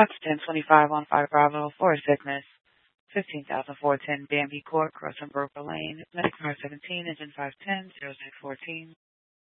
Fox 1025 on 5 Bravo, Forest Sickness, 15,410 Bambi Court, Crossing Broker Lane, Medic Car 17, Engine 510, 0614.